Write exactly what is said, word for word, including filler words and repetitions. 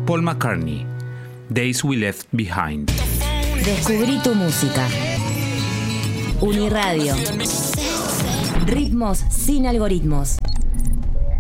Paul McCartney, Days We Left Behind. Descubrí tu música. Uniradio. Ritmos sin algoritmos.